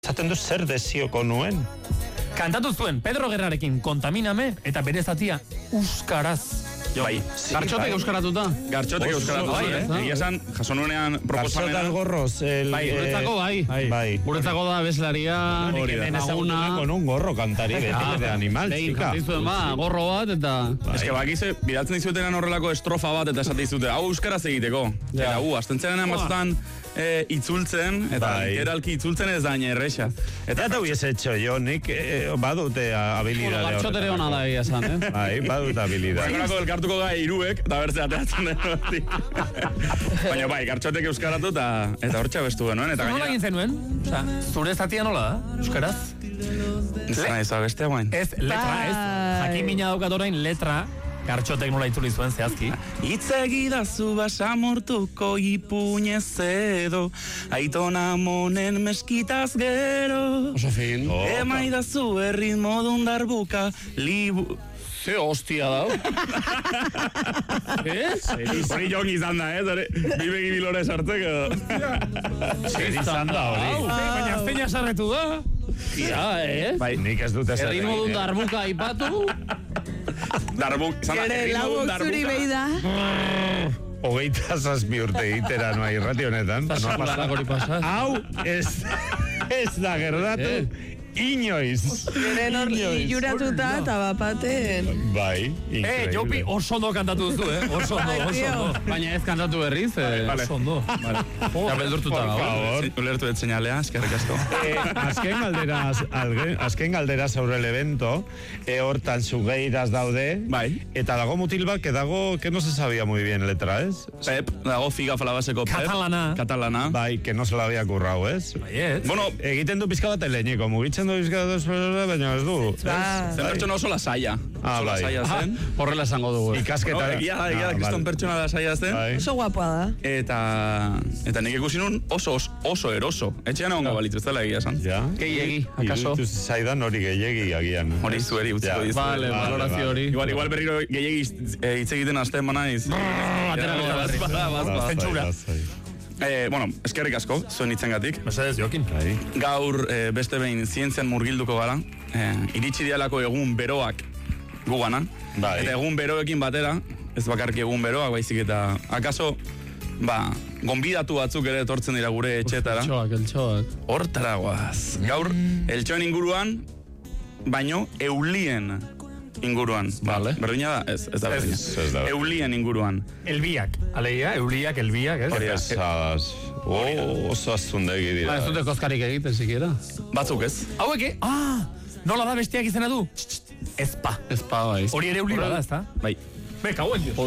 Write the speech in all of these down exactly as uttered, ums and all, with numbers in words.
Zaten du zer desioko nuen. Kantatu zuen Pedro Guerrarekin Kontaminame eta bere zatia euskaraz. Bai, Gartxotek euskaratuta. Gartxotek euskaratuta, bai, eh? Egia esan, jaso nuenean proposamena. Gartxotak gorroz. Bai, guretzako bai. Bai. Guretzako da abeslaria, Hori da. laguna. Con un gorro kantari beti de animal, Behin, txika. jantizuen ba, gorro bat eta... Ez que bakize, bidaltzen dizuetenan horrelako estrofa bat eta esate dizute, hau euskaraz egiteko. Eta, hu, astentzenean batzutan eh, itzultzen, eta Bai. geralki itzultzen ez da hain erresa. Eta eta hubiese hecho jo, nik eh, badute habilidade. Bueno, gartxotere hona da egia esan, eh? Bai, badute habilidade. Horrelako elkartuko da hiruek, eta bertze ateatzen den hori. Baina bai, gartxotek euskaratu eta eta hortxe bestu genuen. Eta Nola egin zenuen? Osa, zure zatia nola da? Euskaraz? Zena ez abestea guain. Ez, letra, ez. Jakin mina daukat orain letra. Gartxotek nola itzuli zuen zehazki. Itzegidazu basamortuko ipuñez edo, aitona monen meskitaz gero. Oso fin. Emaidazu erritmo dun darbuka, libu... Ze hostia dau. Eh? Hori jongi izan da, ez? Hori, bibegi bilore sartzeko. Zer izan da hori. Baina zeina sarretu da. Ja, eh? Bai, nik ez dute zer. Erritmo dun darbuka aipatu. Darbuk, izan da, Gere erritmo dun lauok zuri behi darbuka. da. Hogeita zazpi urte itera noa irrati honetan. Zasakulak hori pasaz. Hau, ez, ez da gerdatu. Inoiz. Geren hor juratuta eta bapaten. Bai, Eh, increíble. Jopi, oso ondo kantatu duzu, eh? Oso ondo, oso ondo. Baina ez kantatu berriz, eh? Vale. Oso ondo. Ja, beldurtuta Por dago. favor. Ulertu ez seinalea, eskerrik asko. Eh, azken galdera, alge- azken galdera sobre el evento, eh, hortan zugeiras daude, Bai. eta dago mutil bat, que dago, que no se sabía muy bien letra, ez? Pep, dago figa falabaseko Pep. Katalana. Katalana. Bai, que no se lo había currao, ez? Baiet. Bueno, Egiten du pizka bat eleñeko, mugitzen du pizka bat, baina ez du. Ba, zen pertsona oso lasaia. Ah, Oso bai. lasaia zen. Horrela esango dugu. Ikasketa. Bueno, egia da, egia da, Ah, kriston vale. pertsona lasaia zen. Bai. oso guapoa da. Eta, eta nik ikusi nun oso, oso, oso eroso. Etxean egongo balitz, ez dela egia esan. Ja. Gehiegi, akaso. Iruditu zaidan hori gehiegi agian. Hori zueri utziko Ja. dizu. Vale, Vale, valorazio vale. hori. Igual, igual berriro gehiegi eh, hitz egiten hasten banaiz. aterako da berriz. Bazpa, bazpa. Lasai, Zentsura. lasai. Eh, bueno, eskerrik asko, zuen hitzengatik. Mesedez, Jokin. Bai. Gaur eh, beste behin zientzian murgilduko gara. Eh, iritsi dialako egun beroak gugana. Bai. Eta egun beroekin batera, ez bakarki egun beroak, baizik eta akaso, ba, gonbidatu batzuk ere etortzen dira gure etxetara. Eltxoak, eltxoak. Hortara guaz. Gaur, eltxoen inguruan, baino eulien inguruan. Vale. Berdina da? Ez, ez da berdina. Ez, ez da berdina. Eulien inguruan. Elbiak. Alegia, euliak, elbiak, ez? Hori da. Pesadas. Oh, oso aztundegi Ba, dira. ez dute kozkarik egiten, sikiera. Batzuk ez. Hauek, eh? Ah! Nola da besteak izena du? Ezpa. Ez pa, bai. Hori ere euli bada, ezta? Bai. Beka, hauen dio.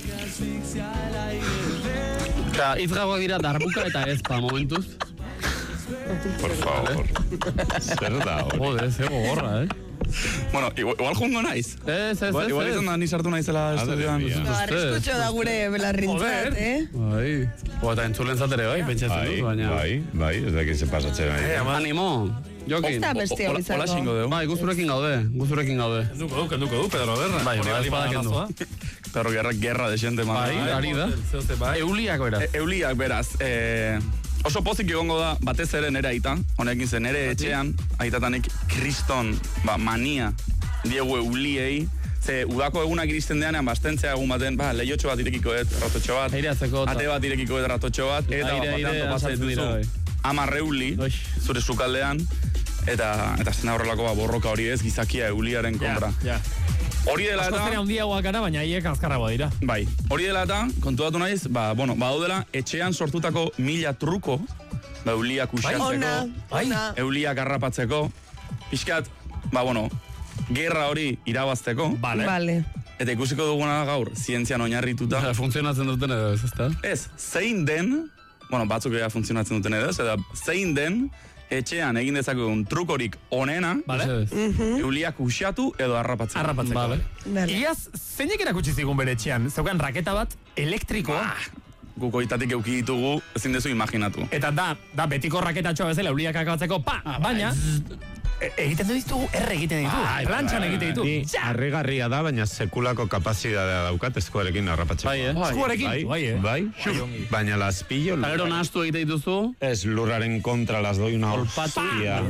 Eta hitz gauak dira darbuka eta ez pa, momentuz. Por favor. Zer da hori? Jode, ze gogorra, eh? Bueno, igual, igual jungo naiz. Ez, ez, Igual, ez, igual izan ez. da ni sartu naizela estudioan. mia. No, arriskutxo da gure belarrintzat, Joder. eh? Bai. Bo, eta entzulent zatere bai, pentsatzen Bai, dut, baina... bai, bai, ez dakit ze pasatzen ari. Animo, Jokin. Ez da beste hau Hola izango. xingo dugu. Bai, guzurekin gaude, guzurekin gaude. Kenduko du, kenduko du, Pedro Berra. Bai, Hori bai, bali bada kendu. arazoa. Perro gerra, gerra de xente, man. Bai, ari da. Zeoze, bai. Euliak beraz. E, euliak beraz, e, oso pozik egongo da batez ere nere aita, honekin zen nere etxean, aitatanik kriston, ba, mania diegu euliei, ze udako egunak iristen deanean, bastentzea egun baten, ba, lehiotxo bat irekiko et, ratotxo bat, Aireatzeko eta- ate bat irekiko et, ratotxo bat, eta Aire, bat aire, batean topatzen azaltzen dira, dituzu, hamar euli, Oix. zure sukaldean, eta, eta zena horrelako ba, borroka hori ez, gizakia euliaren kontra. Ja, ja. Hori dela Asko zera eta... handiagoak gara, baina haiek azkarragoa dira. Bai, hori dela eta, kontuatu naiz, ba, bueno, badaudela etxean sortutako mila truko, ba, euliak uxatzeko, Ona, ona. euliak harrapatzeko, pixkat, ba, bueno, gerra hori irabazteko, Vale. Vale. eta ikusiko duguna da gaur, zientzian oinarrituta. Ja, funtzionatzen duten edo ez, ezta? Ez, zein den, bueno, batzuk ea funtzionatzen duten edo ez, eta zein den, etxean egin dezakegun trukorik onena, Vale. Mesedez. euliak uxatu edo harrapatzeko. Arrapatzeko. Vale. Vale. Iaz, zeinek erakutsi zigun bere etxean? Zeukan raketa bat elektrikoa. Guk oitatik euki ditugu, ezin dezu imaginatu. Eta da, da betiko raketatxoa bezala euliak akabatzeko, pa! Baina, E- egiten ditu, erre egiten ditu. Plantxan egiten ditu. Ni harrigarria da, baina sekulako kapazitatea daukat eskuarekin harrapatzeko. Bai, eh? Eskuarekin? Bai, eh? Bai, baina las pillo. Eta gero nahastu egite dituzu, Ez lurraren kontra las doy una Olpatu. hostia.